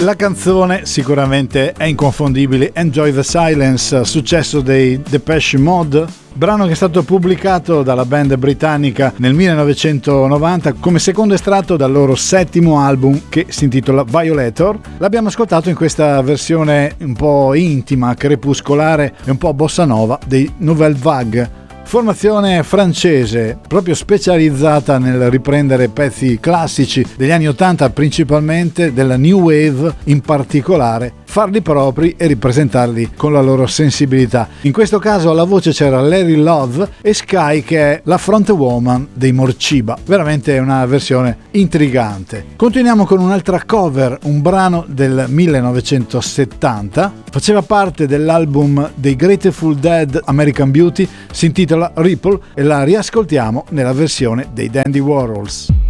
La canzone sicuramente è inconfondibile, Enjoy the Silence, successo dei Depeche Mode, brano che è stato pubblicato dalla band britannica nel 1990 come secondo estratto dal loro settimo album che si intitola Violator. L'abbiamo ascoltato in questa versione un po' intima, crepuscolare e un po' bossa nova dei Nouvelle Vague. Formazione francese proprio specializzata nel riprendere pezzi classici degli anni 80, principalmente della New Wave in particolare, farli propri e ripresentarli con la loro sensibilità. In questo caso alla voce c'era Larry Love e Sky, che è la frontwoman dei Morciba. Veramente una versione intrigante. Continuiamo con un'altra cover, un brano del 1970, faceva parte dell'album dei Grateful Dead American Beauty, si intitola Ripple e la riascoltiamo nella versione dei Dandy Warhols.